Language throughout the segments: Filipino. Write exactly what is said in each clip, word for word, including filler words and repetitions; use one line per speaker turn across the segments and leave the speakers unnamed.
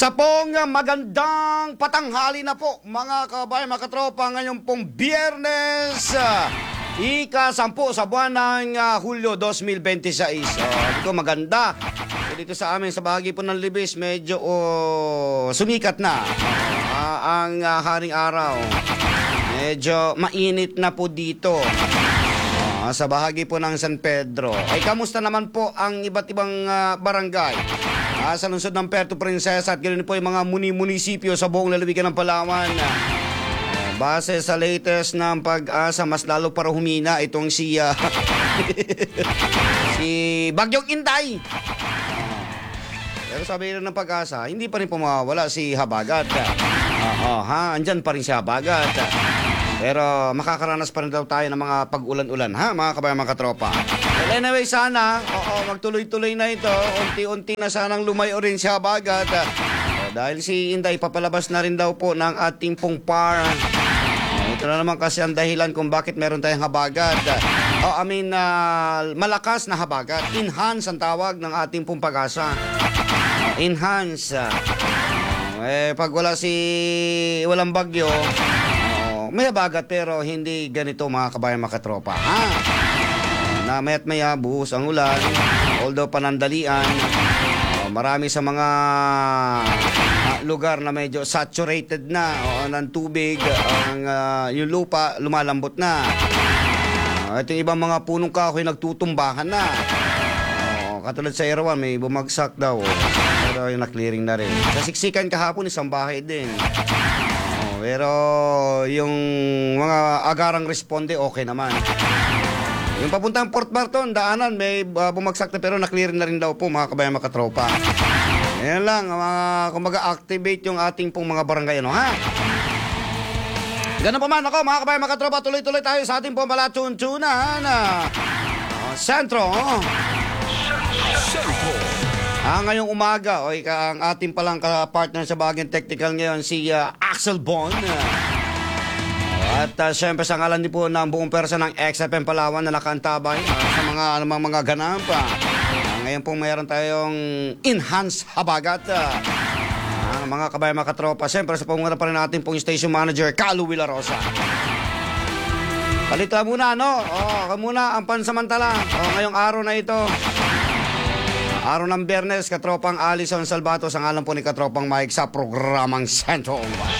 Isa pong magandang patanghali na po mga kabayan, mga katropa, ngayon pong Biyernes, uh, ika-sampu sa buwan ng uh, Hulyo twenty twenty-six. Uh, dito maganda. So, dito sa amin sa bahagi po ng Libis, medyo uh, sumikat na uh, ang uh, haring araw. Medyo mainit na po dito. Uh, sa bahagi po ng San Pedro. Ay kamusta naman po ang iba't ibang uh, barangay Ah, sa lungsod ng Puerto Princesa at ganoon po yung mga muni-munisipyo sa buong lalawigan ng Palawan. Ah, base sa latest ng Pag-asa, mas lalo para humina itong si uh, si Bagyong Inday. Ah, pero sabi rin ng Pag-asa, hindi pa rin pumawala si Habagat. Ah, oh, ha, andyan pa rin si Habagat. Pero makakaranas pa rin daw tayo ng mga pag-ulan-ulan, ha, mga kabayan, mga katropa. Well, anyway, sana, oo, magtuloy-tuloy na ito. Unti-unti na sanang lumayo rin siya Habagat. Uh, dahil si Inday, papalabas na rin daw po ng ating pong par. Uh, ito na naman kasi ang dahilan kung bakit meron tayong Habagat. Uh, oh, I mean, uh, malakas na Habagat. Enhance ang tawag ng ating pong Pag-asa. Uh, enhance. Uh, eh, pag wala si, walang bagyo, may habagat pero hindi ganito mga kabayan, mga katropa. Ha? Na maya't maya buhos ang ulan, although panandalian, oh, marami sa mga uh, lugar na medyo saturated na oh, ng tubig, ang uh, yung lupa lumalambot na. Uh, ito yung ibang mga punong kahoy nagtutumbahan na. Oh, katulad sa Erawan, may bumagsak daw. Oh, pero yung na-clearing na rin. Sa siksikan kahapon, isang bahay din. Pero yung mga agarang responde, okay naman. Yung papuntang Port Barton, daanan, may uh, bumagsak na pero na-clear na rin daw po mga kabayan, mga katropa. Ayan lang, mga, kumaga activate yung ating pong mga barangay, ano, ha? Ganun pa man ako, mga kabayan, mga katropa, tuloy-tuloy tayo sa ating pong palatun-tunan. Uh, Sentro, oh. Sentro. Ah, ngayong umaga, oy, ang ating palang ka-partner sa bahagyang technical ngayon, si uh, Axel Bon. At uh, syempre sa ngalan din po ng buong persa ng X F M Palawan na nakaantabay uh, sa mga anumang mga ganap. Uh, ngayon po mayroon tayong enhanced Habagat. Uh, uh, mga kabayan, mga katropa, syempre sa pangunguna pa rin natin pong station manager, Calu Villarosa. Palita muna, no? O, muna ang pansamantala. O, ngayong araw na ito, araw ng Biyernes, katropang Alison Salvato sa ngalan po ni katropang Mike sa programang Sentro.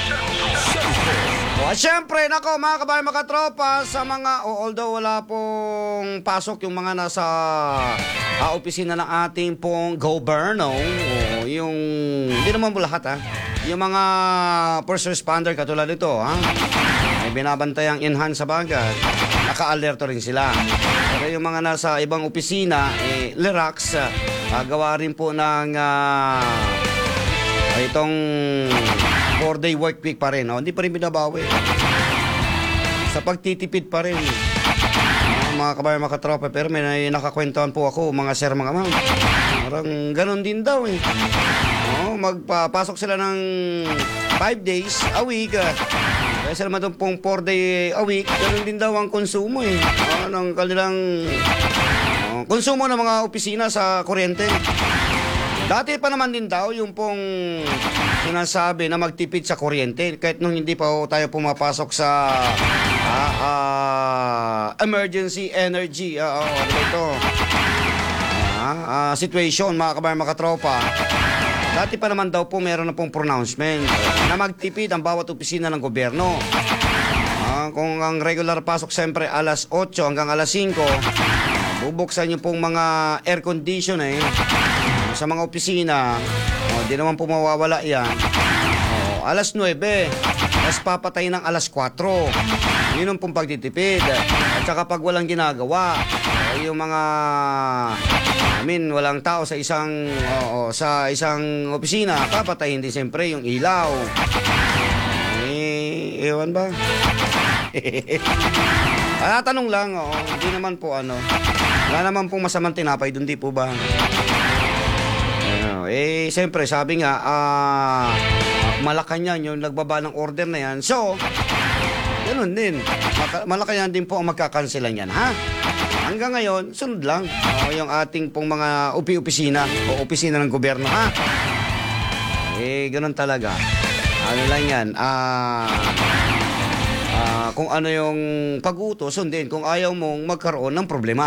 O, siyempre, nako mga kabayan, mga katropa, sa mga, oh, although wala pong pasok yung mga nasa uh, opisina ng ating pong goberno, o, yung, hindi naman po lahat, ha, yung mga first responder katulad ito, ha, may binabantayang enhance sa bagay, naka-alerto rin sila. Pero yung mga nasa ibang opisina, eh, relax, Uh, gawa rin po ng uh, itong four day work week pa rin. Oh, hindi pa rin binabawi. Sa pagtitipid pa rin. Uh, mga kabayan, mga katropa. Pero may nakakwentuhan po ako, mga sir, mga ma'am. Parang ganun din daw eh. Oh, magpapasok sila ng five days a week. Uh, kaya sila naman pong four day a week. Ganun din daw ang konsumo eh. Uh, ng kanilang konsumo ng mga opisina sa kuryente. Dati pa naman din daw yung pong sinasabi na magtipid sa kuryente kahit nung hindi pa tayo pumapasok sa uh, uh, emergency energy uh, uh, ano ito uh, uh, situation, mga kabayan, mga tropa. Dati pa naman daw po meron na pong pronouncement na magtipid ang bawat opisina ng gobyerno. Uh, kung ang regular pasok siyempre alas eight hanggang alas five, bubuksan yung pong mga air condition eh sa mga opisina. O, di naman po mawawala yan. O, alas nine, tapos papatay ng alas four. Yun ang pong pagtitipid. At saka pag walang ginagawa, o, yung mga I mean, walang tao sa isang o, o, sa isang opisina, papatayin din siyempre yung ilaw. Eh, ewan ba? Ah, tanong lang, oh, hindi naman po ano. Wala naman pong masamang tinapay, doon di po ba? Ano, eh, siyempre, sabi nga, ah, Malacanang yung nagbaba ng order na yan. So, ganun din. Malacanang din po ang magkakanselan yan, ha? Hanggang ngayon, sunod lang uh, yung ating pong mga upi-opisina o opisina ng gobyerno, ha? Eh, ganun talaga. Ano lang yan, ah... ah, kung ano yung pag-utos, sundin. Kung ayaw mong magkaroon ng problema.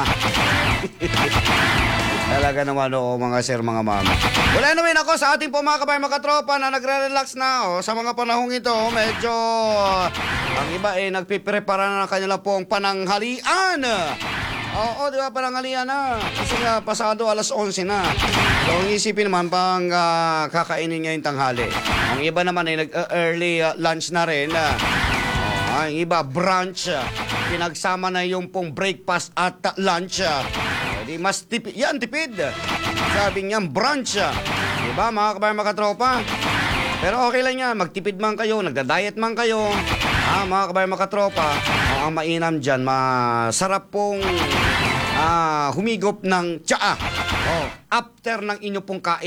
Talaga naman o mga sir, mga mama. Wala naman ako sa ating po mga kabayan, mga katropa na nagre-relax na o, sa mga panahong ito. Medyo ang iba eh nagpiprepara na ng kanila pong pananghalian. Oo, di ba, pananghalian na. Kasi nga pasado alas onse na. So ang isipin naman pang uh, kakainin ngayong tanghali. Ang iba naman ay nag-early uh, lunch na rin. Uh, ang iba brunch. Uh, pinagsama na yung pong breakfast at uh, lunch. Uh, Di mas tipid. Yan, tipid. Sabi niya, brunch. Diba, mga kabayan, mga katropa? Pero okay lang yan. Magtipid man kayo, nagda-diet man kayo. Ah, mga kabayan, mga katropa, ang mainam dyan, masarap pong ah, humigop ng tsaa. Oh, after ng inyo pong kain.